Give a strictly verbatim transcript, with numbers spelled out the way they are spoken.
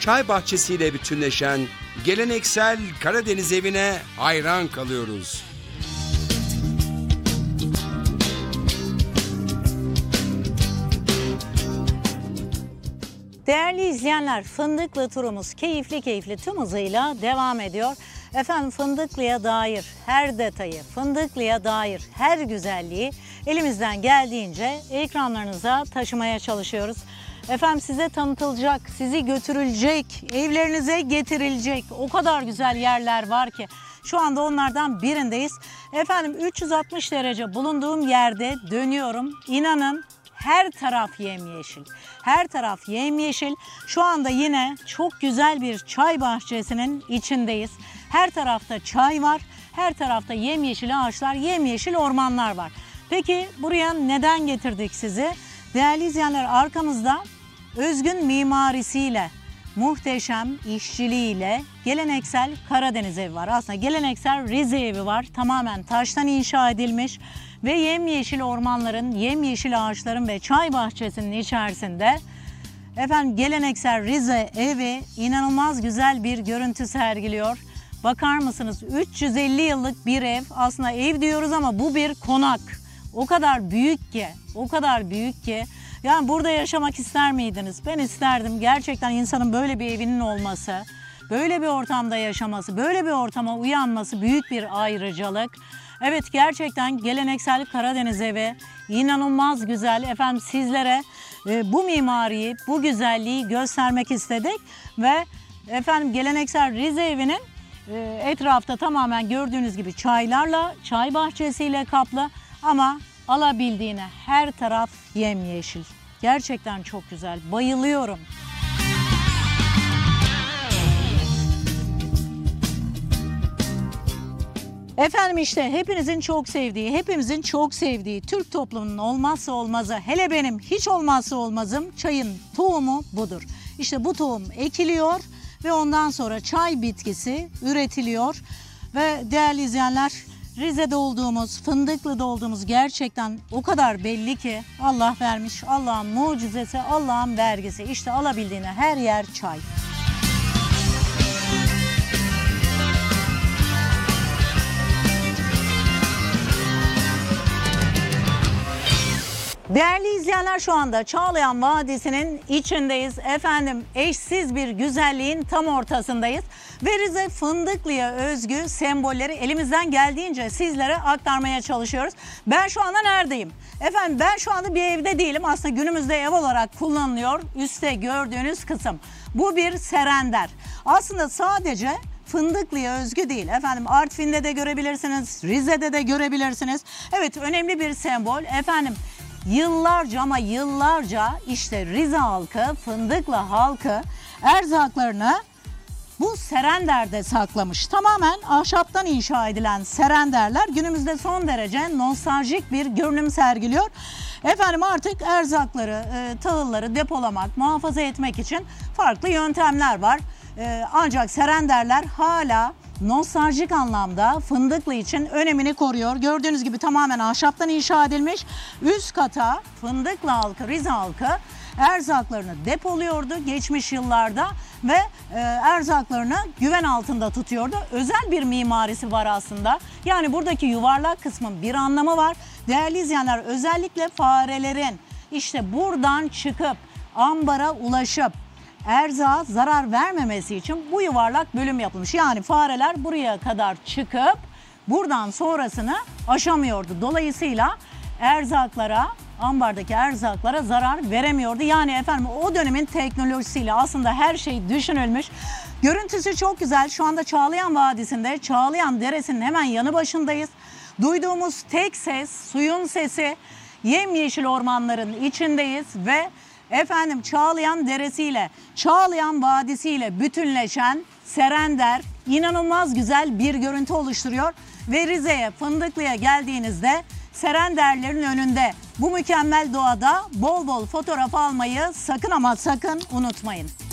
çay bahçesiyle bütünleşen geleneksel Karadeniz evine hayran kalıyoruz. Değerli izleyenler, Fındıklı turumuz keyifli keyifli tüm hızıyla devam ediyor. Efendim Fındıklı'ya dair her detayı, Fındıklı'ya dair her güzelliği elimizden geldiğince ekranlarınıza taşımaya çalışıyoruz. Efendim size tanıtılacak, sizi götürülecek, evlerinize getirilecek o kadar güzel yerler var ki şu anda onlardan birindeyiz. Efendim üç yüz altmış derece bulunduğum yerde dönüyorum. İnanın her taraf yemyeşil. Her taraf yemyeşil. Şu anda yine çok güzel bir çay bahçesinin içindeyiz. Her tarafta çay var. Her tarafta yemyeşil ağaçlar, yemyeşil ormanlar var. Peki buraya neden getirdik sizi? Değerli izleyenler, arkamızda özgün mimarisiyle, muhteşem işçiliğiyle geleneksel Karadeniz evi var. Aslında geleneksel Rize evi var. Tamamen taştan inşa edilmiş ve yemyeşil ormanların, yemyeşil ağaçların ve çay bahçesinin içerisinde efendim geleneksel Rize evi inanılmaz güzel bir görüntü sergiliyor. Bakar mısınız? üç yüz elli yıllık bir ev. Aslında ev diyoruz ama bu bir konak. O kadar büyük ki, o kadar büyük ki. Yani burada yaşamak ister miydiniz? Ben isterdim. Gerçekten insanın böyle bir evinin olması, böyle bir ortamda yaşaması, böyle bir ortama uyanması büyük bir ayrıcalık. Evet, gerçekten geleneksel Karadeniz evi inanılmaz güzel. Efendim sizlere e, bu mimariyi, bu güzelliği göstermek istedik. Ve efendim geleneksel Rize evinin e, etrafta tamamen gördüğünüz gibi çaylarla, çay bahçesiyle kaplı. Ama alabildiğine her taraf yemyeşil. Gerçekten çok güzel. Bayılıyorum. Efendim işte hepinizin çok sevdiği, hepimizin çok sevdiği Türk toplumunun olmazsa olmazı, hele benim hiç olmazsa olmazım çayın tohumu budur. İşte bu tohum ekiliyor ve ondan sonra çay bitkisi üretiliyor. Ve değerli izleyenler, Rize'de olduğumuz, Fındıklı'da olduğumuz gerçekten o kadar belli ki Allah vermiş, Allah'ın mucizesi, Allah'ın vergisi. İşte alabildiğine her yer çay. Değerli izleyenler, şu anda Çağlayan Vadisi'nin içindeyiz. Efendim eşsiz bir güzelliğin tam ortasındayız. Ve Rize Fındıklı'ya özgü sembolleri elimizden geldiğince sizlere aktarmaya çalışıyoruz. Ben şu anda neredeyim? Efendim ben şu anda bir evde değilim. Aslında günümüzde ev olarak kullanılıyor. Üstte gördüğünüz kısım. Bu bir serender. Aslında sadece Fındıklı'ya özgü değil. Efendim Artvin'de de görebilirsiniz. Rize'de de görebilirsiniz. Evet, önemli bir sembol. Efendim yıllarca ama yıllarca işte Rize halkı, Fındıklı halkı erzaklarını bu serenderde saklamış. Tamamen ahşaptan inşa edilen serenderler günümüzde son derece nostaljik bir görünüm sergiliyor. Efendim artık erzakları, e, tahılları depolamak, muhafaza etmek için farklı yöntemler var. E, ancak serenderler hala nostaljik anlamda Fındıklı için önemini koruyor. Gördüğünüz gibi tamamen ahşaptan inşa edilmiş. Üst kata Fındıklı halkı, Rize halkı erzaklarını depoluyordu geçmiş yıllarda ve e, erzaklarını güven altında tutuyordu. Özel bir mimarisi var aslında. Yani buradaki yuvarlak kısmın bir anlamı var. Değerli izleyenler, özellikle farelerin işte buradan çıkıp ambara ulaşıp erzağa zarar vermemesi için bu yuvarlak bölüm yapılmış. Yani fareler buraya kadar çıkıp buradan sonrasını aşamıyordu. Dolayısıyla erzaklara, ambardaki erzaklara zarar veremiyordu. Yani efendim o dönemin teknolojisiyle aslında her şey düşünülmüş. Görüntüsü çok güzel. Şu anda Çağlayan Vadisi'nde, Çağlayan Deresi'nin hemen yanı başındayız. Duyduğumuz tek ses, suyun sesi, yemyeşil ormanların içindeyiz ve efendim Çağlayan Deresi ile Çağlayan Vadisi ile bütünleşen serender inanılmaz güzel bir görüntü oluşturuyor. Ve Rize'ye, Fındıklı'ya geldiğinizde serenderlerin önünde bu mükemmel doğada bol bol fotoğraf almayı sakın ama sakın unutmayın.